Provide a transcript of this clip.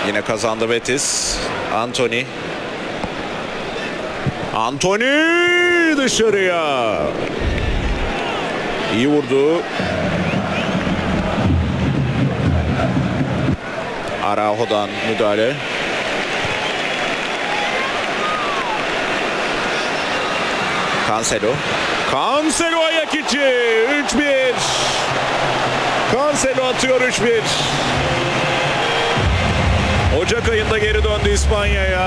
Yine kazandı Betis. Antony. Antony dışarıya. İyi vurdu. Araujo'dan müdahale. Cancelo. Cancelo ayak içi. 3-1. Cancelo atıyor 3-1. Ocak ayında geri döndü İspanya'ya.